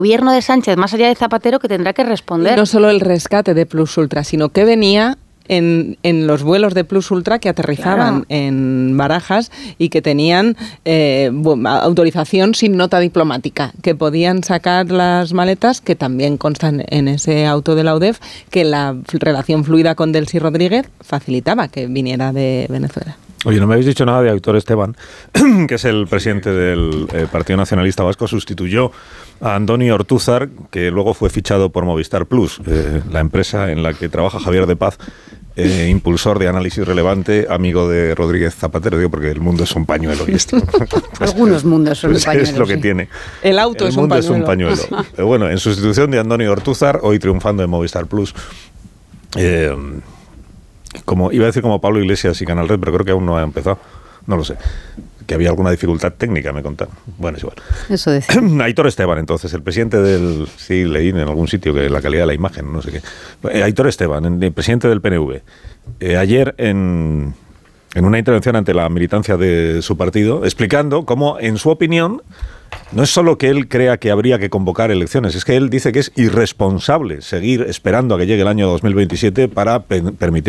gobierno de Sánchez, más allá de Zapatero, que tendrá que responder. Y no solo el rescate de Plus Ultra, sino que venía en los vuelos de Plus Ultra que aterrizaban en Barajas y que tenían autorización sin nota diplomática, que podían sacar las maletas, que también constan en ese auto de la UDEF, que la relación fluida con Delcy Rodríguez facilitaba que viniera de Venezuela. Oye, no me habéis dicho nada de Aitor Esteban, que es el presidente del Partido Nacionalista Vasco, sustituyó a Andoni Ortúzar, que luego fue fichado por Movistar Plus, la empresa en la que trabaja Javier de Paz, impulsor de Análisis Relevante, amigo de Rodríguez Zapatero, digo, porque el mundo es un pañuelo y esto. Pues, algunos mundos son un pañuelo. Es lo que tiene. El auto es un pañuelo. El mundo es un pañuelo. Pero bueno, en sustitución de Andoni Ortúzar, hoy triunfando en Movistar Plus, como iba a decir como Pablo Iglesias y Canal Red, pero creo que aún no ha empezado. No lo sé. Que había alguna dificultad técnica, me contaron. Bueno, es igual. Eso decía. Aitor Esteban, entonces, el presidente del... Sí, leí en algún sitio que la calidad de la imagen, no sé qué. Aitor Esteban, el presidente del PNV. Ayer en una intervención ante la militancia de su partido, explicando cómo, en su opinión, no es solo que él crea que habría que convocar elecciones, es que él dice que es irresponsable seguir esperando a que llegue el año 2027 para permitir